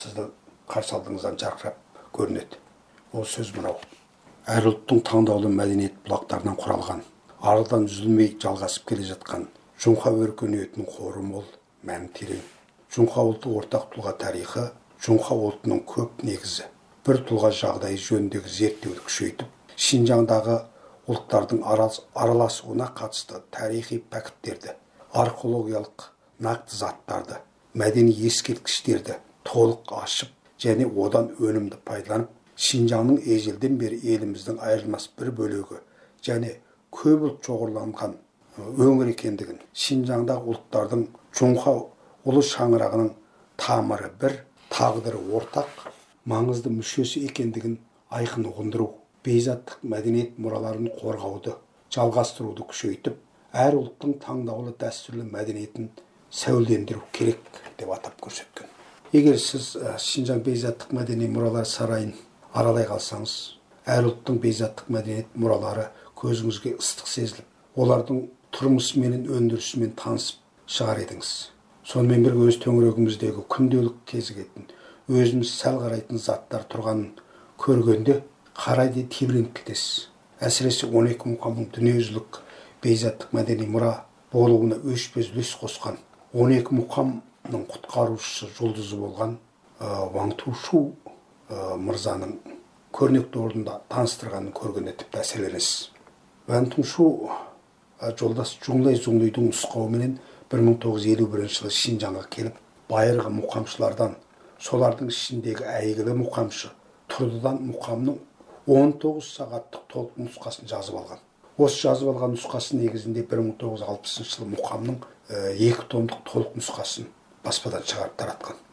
сізді қарсы алдыңыздан жарқырап көрінеді. Ол сөз мынау: әр ұлттың таңдаулы мәдениет бұлақтарынан құралған, арыдан үзілмей жалғасып келе жатқан Жоңқа өркениетінің қоры мол, мәні терең. Жоңқа ұлты ортақ тұлға тарихы, Жоңқа ұлтының көп негізі, бір тұлға жағдайы жөніндегі зерттеуді күшейтіп, Шинжаңдағы ұлттардың араласуына қатысты тарихи пәкіттерді, археологиялық нақты заттарды, мәдени ескерткіштерді толық ашып және одан өнімді пайдаланып, Шинжаңның ежелден бері еліміздің айырылмас бір бөлігі және көп ұлт шоғырланған өңір екендігін, Шинжаңдағы ұлттардың Жоңқа ұлы шаңырағының тамыры бір, тағдыры ортақ, маңызды мүшесі екендігін айқын ұғындыру, бейзаттық мәдениет мұраларын қорғауды, жалғастыруды күшейтіп, әр ұлттың таңдаулы дәстүрлі мәдениетін сәулелендіру керек деп атап көрсеткен. Егер сіз Шинжаң бейзаттық мәдени мұралар сарайын аралай қалсаңыз, әр ұлттың бейзаттық мәдениет мұралары көзіңізге ыстық сезіліп, олардың тұрмысы мен өндірісімен танысып шығар едіңіз. Сонымен бірге өз төңірегіміздегі күнделік кезігетін, өзіміз сәл қарайтын заттар тұрғанын көргенде қарайды тебіреніп кетесіз. Әсіресе 12 мұқамның дүниежүзілік бейзаттық мәдени мұра болуына өшпес үлес қосқан 12 мұқамның құтқарушысы жұлдызы болған Ван Тушу мырзаның көрнекті орнында таныстырғанын көргенде тіпті әсерленесіз. Ван Тушу жолдас Жунлай Зунлайдың нұсқауыменен 1951 жылы Шинжаңға келіп, байырғы мұқамшылардан, солардың ішіндегі әйгілі мұқамшы Тұрдыдан мұқамның 19 сағаттық толық нұсқасын жазып алған. Осы жазып алған нұсқасы негізінде 1960 жылы мұқамның 2 томдық толық нұсқасын баспадан шығарып таратқан.